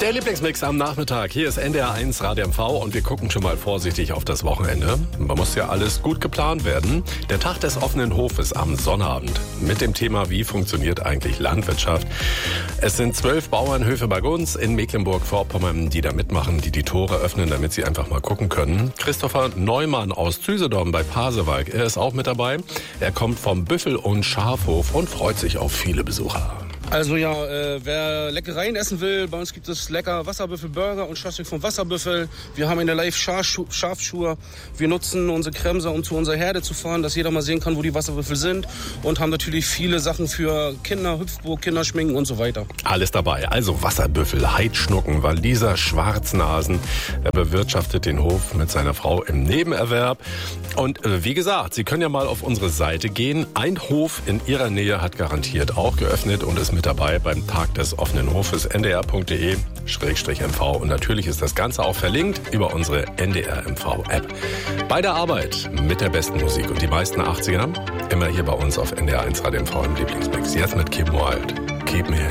Der Lieblingsmix am Nachmittag. Hier ist NDR1 Radio MV und wir gucken schon mal vorsichtig auf das Wochenende. Man muss ja alles gut geplant werden. Der Tag des offenen Hofes am Sonnabend mit dem Thema, wie funktioniert eigentlich Landwirtschaft. Es sind 12 Bauernhöfe bei uns in Mecklenburg-Vorpommern, die da mitmachen, die die Tore öffnen, damit sie einfach mal gucken können. Christopher Neumann aus Züsedorf bei Pasewalk, er ist auch mit dabei. Er kommt vom Büffel- und Schafhof und freut sich auf viele Besucher. Also ja, wer Leckereien essen will, bei uns gibt es lecker Wasserbüffelburger und Schaschlik vom Wasserbüffel. Wir haben in der Live Schafschuhe. Wir nutzen unsere Kremser, um zu unserer Herde zu fahren, dass jeder mal sehen kann, wo die Wasserbüffel sind. Und haben natürlich viele Sachen für Kinder, Hüpfburg, Kinderschminken und so weiter. Alles dabei. Also Wasserbüffel, Heidschnucken, Walliser Schwarznasen. Er bewirtschaftet den Hof mit seiner Frau im Nebenerwerb. Und wie gesagt, Sie können ja mal auf unsere Seite gehen. Ein Hof in Ihrer Nähe hat garantiert auch geöffnet und ist mit dabei beim Tag des offenen Hofes ndr.de/mv. Und natürlich ist das Ganze auch verlinkt über unsere NDR MV App. Bei der Arbeit mit der besten Musik und die meisten 80er immer hier bei uns auf NDR1 Radio MV im Lieblingsmix. Jetzt mit Kim Wilde. Keep me here.